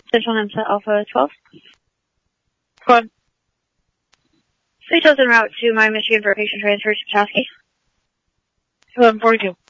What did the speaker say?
Central Hempstead Alpha 12. Go on. 3000 route to my Michigan for a patient transfer to Petoskey. 1142.